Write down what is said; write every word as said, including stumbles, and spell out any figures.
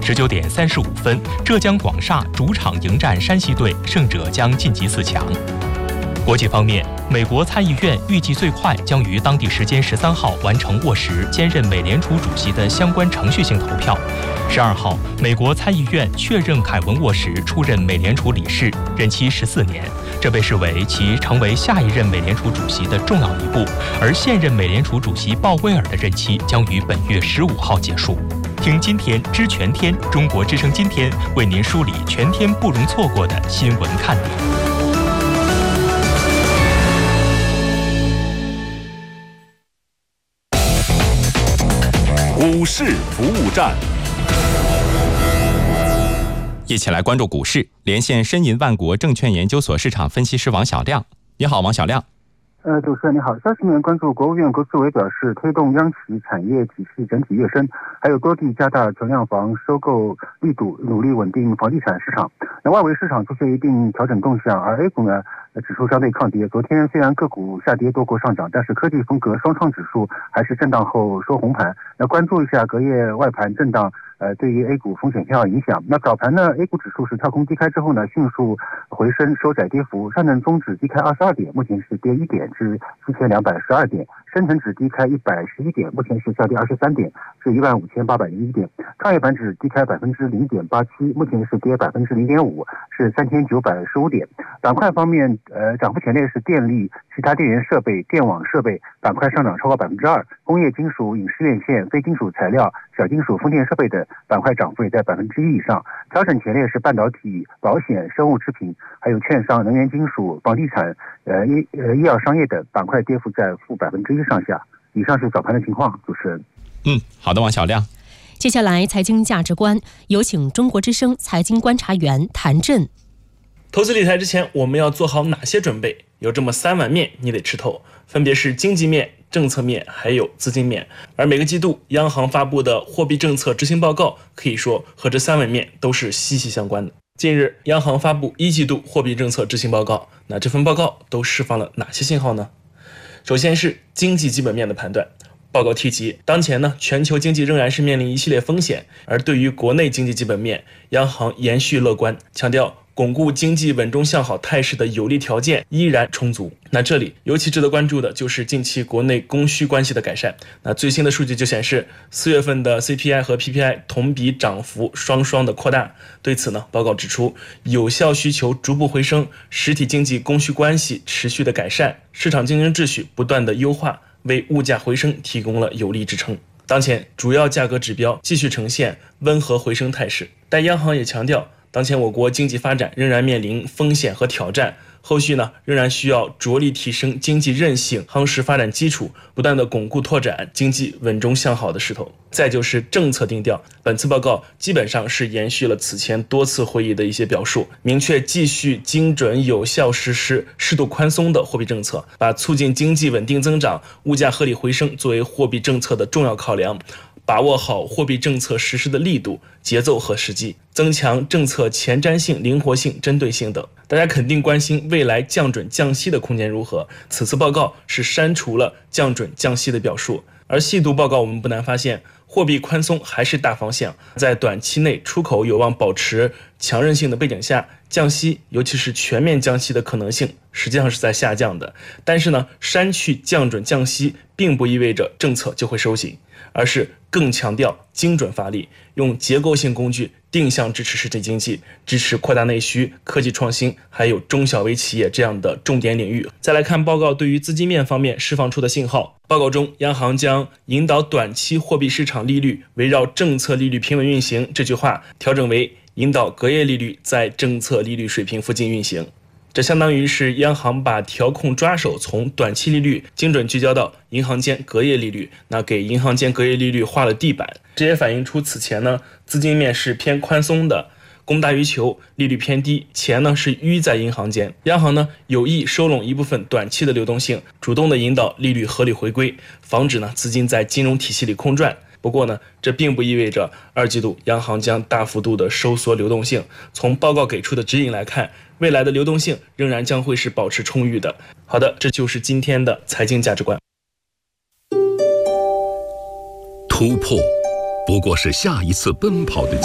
十九点三十五分，浙江广厦主场迎战山西队，胜者将晋级四强。国际方面，美国参议院预计最快将于当地时间十三号完成沃什兼任美联储主席的相关程序性投票。十二号，美国参议院确认凯文·沃什出任美联储理事，任期十四年，这被视为其成为下一任美联储主席的重要一步。而现任美联储主席鲍威尔的任期将于本月十五号结束。听今天知全天，中国之声今天为您梳理全天不容错过的新闻看点。 股市服务站， 一起来关注股市。连线申银万国证券研究所市场分析师王小亮。你好，王小亮。 呃，主持人你好。消息面关注，国务院国资委表示，推动央企产业体系整体跃升，还有多地加大存量房收购力度，努力稳定房地产市场。那外围市场出现一定调整动向，而 A 股呢，指数相对抗跌。昨天虽然个股下跌，多国上涨，但是科技风格双创指数还是震荡后收红盘。那关注一下隔夜外盘震荡，呃，对于 A 股风险偏好影响。那早盘呢 ，A 股指数是跳空低开之后呢，迅速回升收窄跌幅，上证综指低开二十二点，目前是跌一点至七千两百十二点，深成指低开一百十一点，目前是下跌二十三点，是一万五千八百零一点。创业板指低开百分之零点八七，目前是跌百分之零点五，是三千九百十五点。板块方面，呃，涨幅前列是电力、其他电源设备、电网设备板块上涨超过百分之二，工业金属、影视院线、非金属材料、小金属、风电设备等板块涨幅也在百分之一以上。调整前列是半导体、保险、生物制品，还有券商、能源金属、房地产、呃医呃医药商业等板块跌幅在负百分之一上下。以上是早盘的情况，主持人。 嗯，好的，王小亮。 接下来财经价值观，有请中国之声财经观察员谭震。 投资理财之前，我们要做好哪些准备？有这么三碗面你得吃透，分别是经济面、政策面还有资金面。而每个季度央行发布的货币政策执行报告，可以说和这三碗面都是息息相关的。近日，央行发布一季度货币政策执行报告，那这份报告都释放了哪些信号呢？首先是经济基本面的判断。报告提及，当前呢，全球经济仍然是面临一系列风险，而对于国内经济基本面，央行延续乐观，强调巩固经济稳中向好态势的有利条件依然充足。那这里尤其值得关注的就是近期国内供需关系的改善。那最新的数据就显示，四月份的 C P I 和 P P I 同比涨幅双双的扩大。对此呢，报告指出，有效需求逐步回升，实体经济供需关系持续的改善，市场竞争秩序不断的优化，为物价回升提供了有力支撑。当前主要价格指标继续呈现温和回升态势，但央行也强调，当前我国经济发展仍然面临风险和挑战，后续呢仍然需要着力提升经济韧性，夯实发展基础，不断的巩固拓展经济稳中向好的势头。再就是政策定调，本次报告基本上是延续了此前多次会议的一些表述，明确继续精准有效实施适度宽松的货币政策，把促进经济稳定增长、物价合理回升作为货币政策的重要考量，把握好货币政策实施的力度、节奏和时机，增强政策前瞻性、灵活性、针对性等。大家肯定关心未来降准降息的空间如何，此次报告是删除了降准降息的表述，而细读报告我们不难发现，货币宽松还是大方向，在短期内出口有望保持强韧性的背景下，降息尤其是全面降息的可能性实际上是在下降的。但是呢，删去降准降息并不意味着政策就会收紧，而是更强调精准发力，用结构性工具定向支持实体经济，支持扩大内需、科技创新，还有中小微企业这样的重点领域。再来看报告对于资金面方面释放出的信号，报告中央行将引导短期货币市场利率围绕政策利率平稳运行这句话调整为引导隔夜利率在政策利率水平附近运行。这相当于是央行把调控抓手从短期利率精准聚焦到银行间隔夜利率，那给银行间隔夜利率画了地板。这也反映出此前呢，资金面是偏宽松的，供大于求，利率偏低，钱呢是淤在银行间。央行呢有意收拢一部分短期的流动性，主动的引导利率合理回归，防止呢资金在金融体系里空转。不过呢，这并不意味着二季度央行将大幅度的收缩流动性。从报告给出的指引来看，未来的流动性仍然将会是保持充裕的。好的，这就是今天的财经价值观。 突破不过是下一次奔跑的